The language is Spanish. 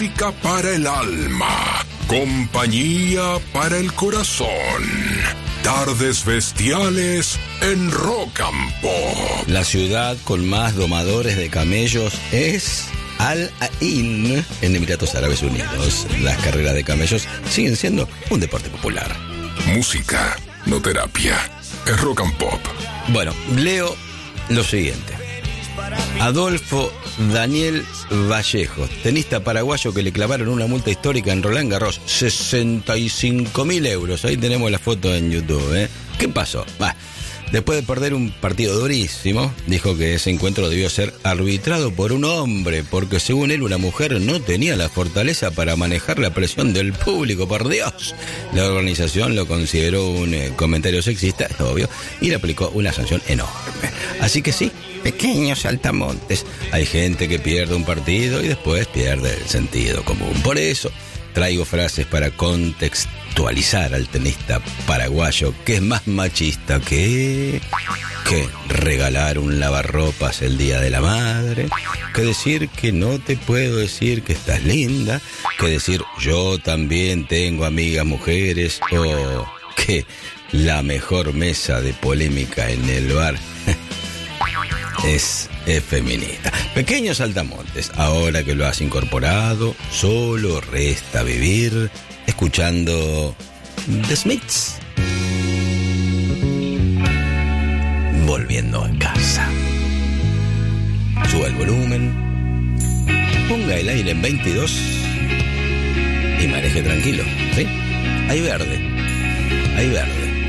Música para el alma, compañía para el corazón. Tardes bestiales en Rock and Pop. La ciudad con más domadores de camellos es Al Ain, en Emiratos Árabes Unidos. Las carreras de camellos siguen siendo un deporte popular. Música, no terapia. Es Rock and Pop. Bueno, leo lo siguiente. Adolfo Daniel Vallejo, tenista paraguayo que le clavaron una multa histórica en Roland Garros, 65.000 euros. Ahí tenemos la foto en YouTube, ¿eh? ¿Qué pasó? Después de perder un partido durísimo, dijo que ese encuentro debió ser arbitrado por un hombre, porque según él una mujer no tenía la fortaleza para manejar la presión del público, por Dios. La organización lo consideró un comentario sexista, es obvio, y le aplicó una sanción enorme. Así que sí, pequeños saltamontes. Hay gente que pierde un partido y después pierde el sentido común. Por eso traigo frases para contextualizar al tenista paraguayo, que es más machista que regalar un lavarropas el día de la madre, que decir que no te puedo decir que estás linda, que decir yo también tengo amigas mujeres, o que la mejor mesa de polémica en el bar es feminista. Pequeños saltamontes, ahora que lo has incorporado, solo resta vivir escuchando The Smiths. Volviendo a casa. Suba el volumen, ponga el aire en 22 y maneje tranquilo, ¿sí? Hay verde.